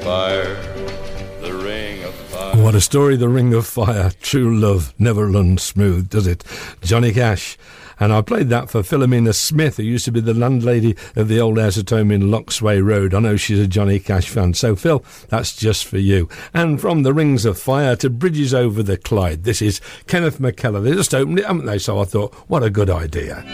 fire, the ring of fire. What a story, the Ring of Fire. True love never runs smooth, does it? Johnny Cash. And I played that for Philomena Smith, who used to be the landlady of the old house at home in Loxway Road. I know she's a Johnny Cash fan. So, Phil, that's just for you. And from the Rings of Fire to Bridges over the Clyde, this is Kenneth McKellar. They just opened it, haven't they? So I thought, what a good idea.